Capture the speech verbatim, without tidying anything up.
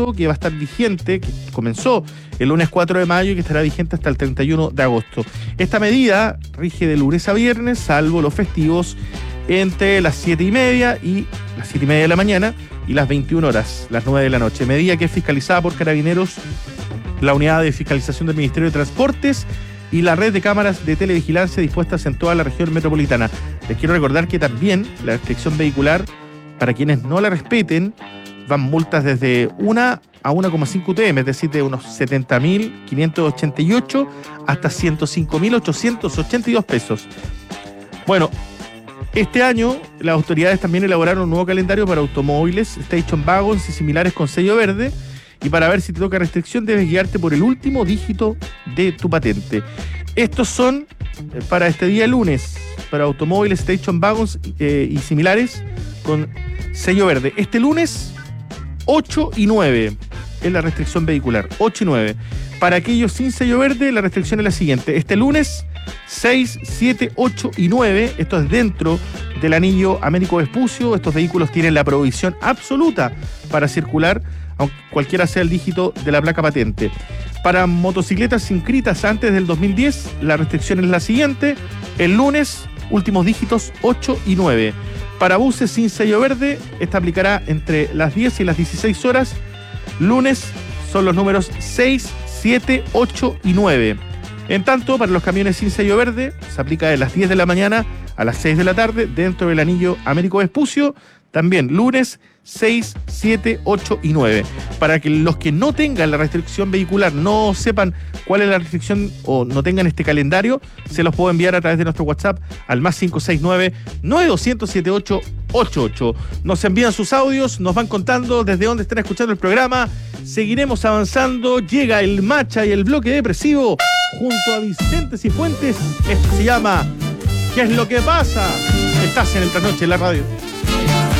agosto, que va a estar vigente, que comenzó el lunes cuatro de mayo y que estará vigente hasta el treinta y uno de agosto. Esta medida rige de lunes a viernes, salvo los festivos, entre las siete y media y las siete y media de la mañana y las veintiuna horas, las nueve de la noche. Medida que es fiscalizada por Carabineros, la unidad de fiscalización del Ministerio de Transportes y la red de cámaras de televigilancia dispuestas en toda la región metropolitana. Les quiero recordar que también la restricción vehicular, para quienes no la respeten, van multas desde una a uno coma cinco U T M, es decir, de unos setenta mil quinientos ochenta y ocho hasta ciento cinco mil ochocientos ochenta y dos pesos. Bueno, este año las autoridades también elaboraron un nuevo calendario para automóviles, station wagons y similares con sello verde. Y para ver si te toca restricción, debes guiarte por el último dígito de tu patente. Estos son eh, para este día lunes, para automóviles, station wagons eh, y similares con sello verde. Este lunes, ocho y nueve es la restricción vehicular, ocho y nueve. Para aquellos sin sello verde, la restricción es la siguiente. Este lunes, seis, siete, ocho y nueve, esto es dentro del anillo Américo Vespucio. Estos vehículos tienen la prohibición absoluta para circular, aunque cualquiera sea el dígito de la placa patente. Para motocicletas inscritas antes del dos mil diez, la restricción es la siguiente. El lunes, últimos dígitos ocho y nueve. Para buses sin sello verde, esta aplicará entre las diez y las dieciséis horas. Lunes son los números seis, siete, ocho y nueve. En tanto, para los camiones sin sello verde, se aplica de las diez de la mañana a las seis de la tarde dentro del anillo Américo Vespucio. También lunes seis, siete, ocho y nueve. Para que los que no tengan la restricción vehicular, no sepan cuál es la restricción o no tengan este calendario, se los puedo enviar a través de nuestro WhatsApp al más cinco seis nueve, nueve dos cero siete ocho ocho ocho. Nos envían sus audios, nos van contando desde dónde están escuchando el programa. Seguiremos avanzando. Llega el Macha y el bloque depresivo junto a Vicente Cifuentes. Esto se llama ¿Qué es lo que pasa? Estás en el Trasnoche en la radio.